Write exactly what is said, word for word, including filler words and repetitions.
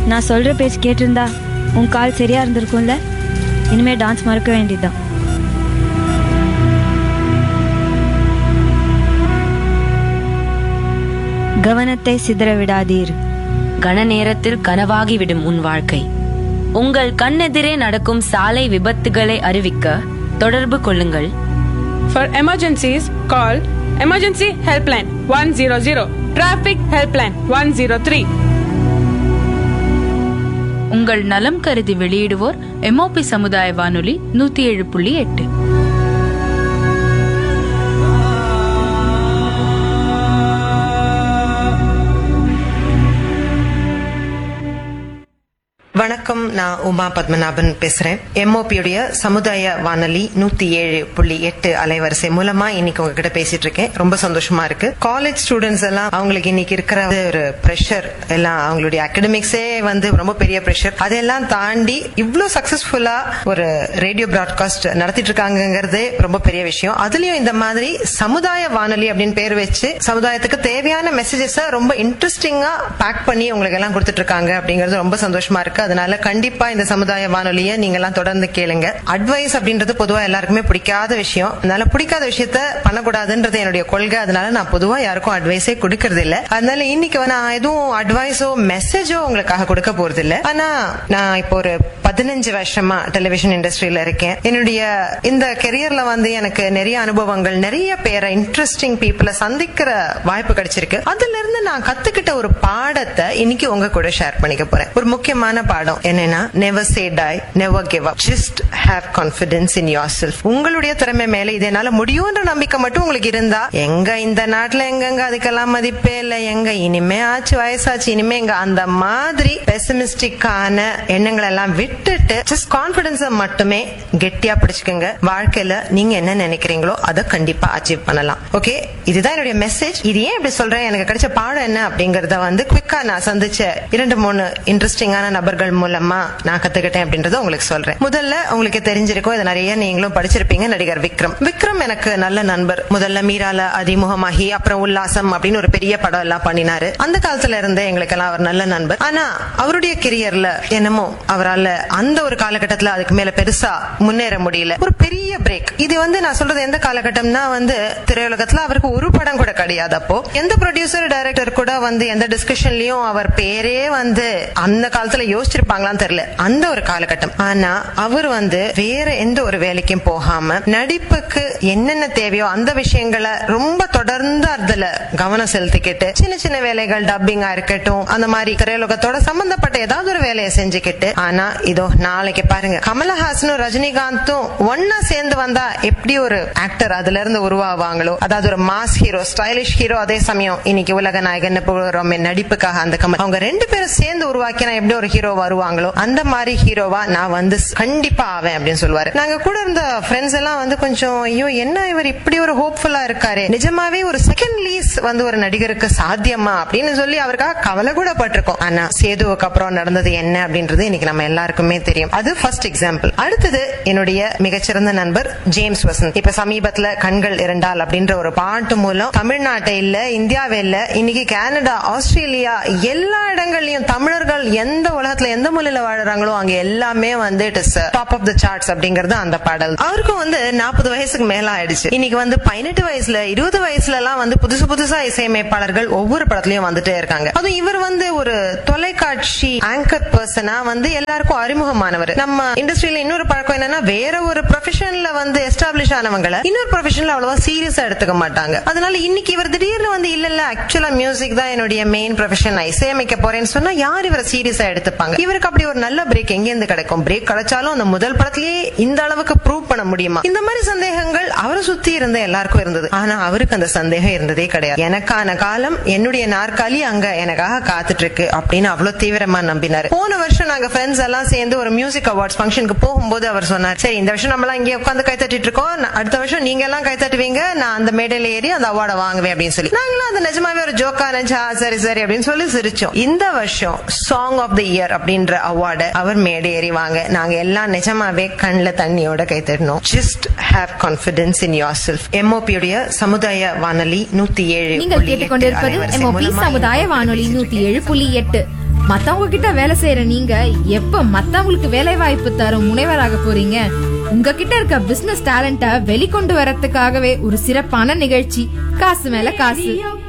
நான் சொல்ற பேச்சு கேட்டிருந்தா உன் கால் சரியா இருந்திருக்கும்ல. இனிமே டான்ஸ் மறக்க வேண்டியதுதான். கவனத்தை சிதற விடாதீர். கன நேரத்தில் கனவாகிவிடும் உன் வாழ்க்கை. உங்கள் கண்ணெதிரே நடக்கும் சாலை விபத்துகளை அறிவிக்க தொடர்பு கொள்ளுங்கள். For emergencies, call Emergency Helpline one hundred, Traffic Helpline one oh three. உங்கள் நலம் கருதி வெளியிடுவோர் எம்ஓபி சமுதாய வானொலி நூத்தி ஏழு புள்ளி எட்டு. வணக்கம், நான் உமா பத்மநாபன் பேசுறேன். எம்ஓபியுடைய சமுதாய வானொலி நூத்தி ஏழு புள்ளி எட்டு அலைவரிசை மூலமா இன்னைக்கு உங்ககிட்ட பேசிட்டு இருக்கேன். ரொம்ப சந்தோஷமா இருக்கு. காலேஜ் ஸ்டூடெண்ட்ஸ் எல்லாம் அவங்களுக்கு இன்னைக்கு இருக்கிற ஒரு பிரஷர் எல்லாம், அவங்களுடைய அகாடமிக்ஸே வந்து ரொம்ப பெரிய பிரஷர், அதெல்லாம் தாண்டி இவ்வளவு சக்சஸ்ஃபுல்லா ஒரு ரேடியோ பிராட்காஸ்ட் நடத்திட்டு இருக்காங்கிறதே ரொம்ப பெரிய விஷயம். அதுலயும் இந்த மாதிரி சமுதாய வானொலி அப்படின்னு பேர் வச்சு சமுதாயத்துக்கு தேவையான மெசேஜஸ் ரொம்ப இன்ட்ரெஸ்டிங்கா பேக் பண்ணி உங்களுக்கு எல்லாம் கொடுத்துட்டு இருக்காங்க அப்படிங்கறது ரொம்ப சந்தோஷமா இருக்கு. அதனால கண்டிப்பா இந்த சமுதாய வானொலியை நீங்க எல்லாம் தொடர்ந்து கேளுங்க. அட்வைஸ் அப்படின்றது பொதுவா எல்லாருக்குமே பிடிக்காத விஷயம். அதனால பிடிக்காத விஷயத்த பண்ணக்கூடாதுன்றது என்னுடைய கொள்கை. அதனால நான் பொதுவா யாருக்கும் அட்வைஸே கொடுக்கறது இல்ல. அதனால இன்னைக்கு நான் எதுவும் அட்வைஸோ மெசேஜோ உங்களுக்காக கொடுக்க போறது இல்ல. ஆனா நான் இப்போ ஒரு பதினஞ்சு வருஷமா டெலிவிஷன் இண்டஸ்ட்ரியில இருக்கேன். என்னுடைய இந்த கெரியர்ல வந்து எனக்கு நிறைய அனுபவங்கள், நிறைய பேரை இன்ட்ரெஸ்டிங் பீப்புளை சந்திக்கிற வாய்ப்பு கிடைச்சிருக்கு. அதுல இருந்து நான் கத்துக்கிட்ட ஒரு பாடத்தை இன்னைக்கு உங்க கூட ஷேர் பண்ணிக்க போறேன். ஒரு முக்கியமான பாடம் என்னன்னா, never say tie, never give up, just have confidence in யோர்செல்ஃப். உங்களுடைய திறமை மேல இது என்னால முடியும்ன்ற நம்பிக்கை மட்டும் உங்களுக்கு இருந்தா, எங்க இந்த நாட்டுல எங்கெங்க அதுக்கெல்லாம் மதிப்பே இல்ல, எங்க இனிமே ஆச்சு வயசாச்சு இனிமே எங்க அந்த மாதிரி பெசிமிஸ்டிக்கான எண்ணங்கள் எல்லாம் விட்டுட்டு ஜஸ்ட் கான்பிடன்ஸ மட்டுமே கெட்டியா பிடிச்சுக்கோங்க. வாழ்க்கையில நீங்க என்ன நினைக்கிறீங்களோ அதை கண்டிப்பா அச்சீவ் பண்ணலாம். ஓகே, இதுதான் என்னுடைய மெசேஜ். இது ஏன் இப்படி சொல்றேன், எனக்கு கிடைச்ச பாடம் என்ன அப்படிங்கறத வந்து குவிக்கா நான் சந்திச்ச இரண்டு மூணு இன்ட்ரெஸ்டிங்கான நபர்கள் மூலமா நான் கத்துக்கிட்டேன் அப்படின்றத உங்களுக்கு சொல்றேன். முதல்ல உங்களுக்கு தெரிஞ்சிருக்கும், இது நிறைய நீங்களும் படிச்சிருப்பீங்க, நடிகர் விக்ரம். விக்ரம் எனக்கு நல்ல நண்பர். முதல்ல மீரால அறிமுகமாகி அப்புறம் உல்லாசம் அப்படின்னு ஒரு பெரிய படம் எல்லாம் பண்ணினாரு. அந்த காலத்துல இருந்தே எங்களுக்கு எல்லாம் அவர் நல்ல நண்பர். ஆனா அவருடைய கெரியர்ல என்னமோ அவரால் அந்த ஒரு காலகட்டத்துல அதுக்கு மேல பெருசா முன்னேற முடியல. ஒரு பெரிய பிரேக். இது வந்து நான் சொல்றது எந்த காலகட்டம்னா வந்து திரையுலகத்துல அவருக்கு ஒரு படம் கூட கிடையாது. அப்போ எந்த ப்ரொடியூசர் டைரக்டர் கூட வந்து எந்த டிஸ்கஷன்லயும் அவர் பேரே வந்து அந்த காலத்துல யோசிச்சிருப்பாங்களான்னு தெரியல, அந்த ஒரு காலகட்டம். ஆனா அவர் வந்து வேற எந்த ஒரு வேலைக்கும் போகாம நடிப்புக்கு என்னென்ன தேவையோ அந்த விஷயங்களை ரொம்ப தொடர்ந்து அதுல கவனம் செலுத்திக்கிட்டு சின்ன சின்ன வேலைகள், டப்பிங்கா இருக்கட்டும், அந்த மாதிரி திரையுலகத்தோட சம்பந்தப்பட்ட ஏதாவது ஒரு வேலையை செஞ்சுக்கிட்டு. ஆனா இதோ நாளைக்கு பாருங்க, கமலஹாசனும் ரஜினிகாந்தும் ஒன்னா சேர்ந்து வந்தா எப்படி ஒரு ஆக்டர் அதுல இருந்து உருவாவாங்களோ, அதாவது ஒரு மாஸ் ஹீரோ, ஸ்டைலிஷ் ஹீரோ, அதே சமயம் இன்னைக்கு உலக நாயகன் நடிப்புக்காக அந்த கமல், அவங்க ரெண்டு பேரும் சேர்ந்து உருவாக்கினா எப்படி ஒரு ஹீரோ வருவாங்களோ அந்த மாதிரி ஹீரோவா நான் வந்து கண்டிப்பா ஆவேன் அப்படின்னு சொல்லுவாரு. நாங்க கூட இருந்த ஃப்ரெண்ட்ஸ் எல்லாம் வந்து கொஞ்சம் ஐயோ என்ன இவர் இப்படி ஒரு ஹோப்ஃபுல்லா இருக்காரு, நிஜமாவே ஒரு செகண்ட் லீஸ் வந்து ஒரு நடிகருக்கு சாத்தியமா அப்படின்னு சொல்லி அவருக்காக கவலை கூட பட்டிருக்கோம். ஆனா சேதுவுக்கு அப்புறம் நடந்தது என்ன அப்படின்றது இன்னைக்கு நம்ம எல்லாருக்குமே தெரியும். அது ஃபர்ஸ்ட் எக்ஸாம்பிள். அடுத்தது என்னுடைய மிகச்சிறந்த நண்பர் ஜேம்ஸ் வசந்த். இப்ப சமீபத்துல கண்கள் இரண்டால் அப்படின்ற ஒரு பாட்டு மூலம் தமிழ்நாட்டை இல்ல, இந்தியாவே இல்ல, இன்னைக்கு கனடா, ஆஸ்திரேலியா எல்லா இடங்கள்லயும் தமிழர்கள் எந்த உலகத்துல எந்த மூலையில வாழறாங்களோ அங்க எல்லாமே வந்து it is top of the charts அப்படிங்கறது அந்த பாடல். அவருக்கும் வந்து நாற்பது வயசுக்கு மேல ஆயிடுச்சு. இன்னைக்கு வந்து பதினெட்டு வயசுல இருபது வயசுல எல்லாம் வந்து புதுசு புதுசா இசையமைப்பாளர்கள் ஒவ்வொரு படத்துலயும் வந்துட்டே இருக்காங்க. அதுவும் இவர் வந்து ஒரு தொலைக்காட்சி ஆங்கர் பர்சனா வந்து எல்லாருக்கும் அறிமுகமானவர். நம்ம இண்டஸ்ட்ரியில இன்னொரு பழக்கம் என்னன்னா, வேற ஒரு ப்ரொஃபஷன்ல வந்து எஸ்டாப்ளிஷ் ஆனவங்களை இன்னொரு ப்ரொஃபஷன்ல அவ்வளவா சீரியஸா எடுத்துக்க மாட்டாங்க. அதனால இன்னைக்கு இவர் திடீர்னு வந்து இல்ல இல்ல ஆக்சுவலா மியூசிக் தான் என்னுடைய மெயின் ப்ரொஃபஷன், நான் இசையமைக்க போறேன்னு சொன்னா யார் இவரை சீரியஸா எடுத்துப்பாங்க? இவருக்கு அப்படி ஒரு நல்ல பிரேக் எங்க இருந்து கிடைக்கும்? பிரேக் கிடைச்சாலும் அந்த முதல் படத்திலேயே இந்த அளவுக்கு ப்ரூவ் பண்ண முடியுமா? இந்த மாதிரி சந்தேகங்கள் அவரை சுத்தி இருந்த எல்லாருக்கும் இருந்தது. ஆனா அவருக்கு அந்த சந்தேகம் இருந்ததே கிடையாது. எனக்கான காலம், என்னுடைய நாற்காலி அங்க எனக்காக காத்துட்டு இருக்கு அப்படின்னு அவ்வளவு தீவிரமா நம்பினாரு. போன வருஷம் நாங்க ஃப்ரெண்ட்ஸ் எல்லாம் சேர்ந்து ஒரு மியூசிக் அவார்ட்ஸ் ஃபங்க்ஷனுக்கு போகும்போது அவர் சொன்னார், சரி இந்த வருஷம் நம்மளாம் இங்கே உட்காந்து கை தட்டிட்டு இருக்கோம், அடுத்த வருஷம் நீங்க எல்லாம் கை தட்டுவீங்க, நான் அந்த மேடையில ஏறி அந்த அவார்டை வாங்குவேன் அப்படின்னு சொல்லி. நாங்களும் அது நிஜமாவே ஒரு ஜோக்கா நினைச்சா சரி சரி அப்படின்னு சொல்லி சிரிச்சோம். இந்த வருஷம் சாங் ஆஃப் த இயர் அப்படின்ற அவார்டை அவர் மேடை ஏறி வாங்க நாங்க எல்லாம் நிஜமாவே கண்ணுல தண்ணியோட கை தட்டணும். Just have confidence in யோர்செல்ஃப். எம்ஓபியுடைய சமுதாய வானொலி நூத்தி ஏழு. நீங்கள் கேட்டுக்கொண்டிருப்பது எம்ஓபி சமுதாய வானொலி நூத்தி ஏழு புள்ளி எட்டு. மத்தவங்க கிட்ட வேலை செய்யற நீங்க எப்ப மத்தவங்களுக்கு வேலை வாய்ப்பு தரும் முனைவராக போறீங்க? உங்ககிட்ட இருக்க பிசினஸ் டேலண்ட வெளிக்கொண்டு வரதுக்காகவே ஒரு சிறப்பான நிகழ்ச்சி காசு மேல காசு.